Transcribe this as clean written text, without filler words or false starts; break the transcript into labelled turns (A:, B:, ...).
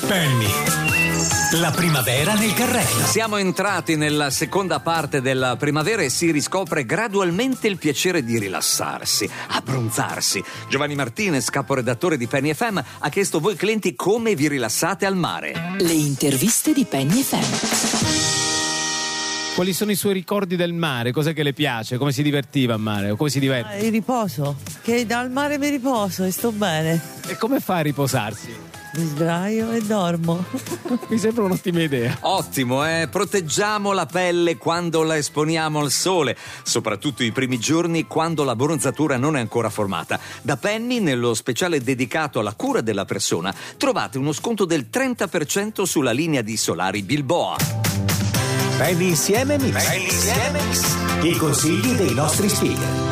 A: Penny, la primavera nel carrello.
B: Siamo entrati nella seconda parte della primavera e si riscopre gradualmente il piacere di rilassarsi, abbronzarsi. Giovanni Martinez, caporedattore di Penny FM, ha chiesto voi clienti come vi rilassate al mare.
C: Le interviste di Penny FM.
D: Quali sono i suoi ricordi del mare? Cos'è che le piace? Come si divertiva al mare? O come si diverte?
E: Il riposo, che dal mare mi riposo e sto bene.
D: E come fa a riposarsi?
E: Mi sdraio e dormo.
D: Mi sembra un'ottima idea.
B: Ottimo, proteggiamo la pelle quando la esponiamo al sole, soprattutto i primi giorni quando la bronzatura non è ancora formata. Da Penny, nello speciale dedicato alla cura della persona, trovate uno sconto del 30% sulla linea di solari Bilboa.
A: Penny insieme mix. I consigli dei nostri speaker.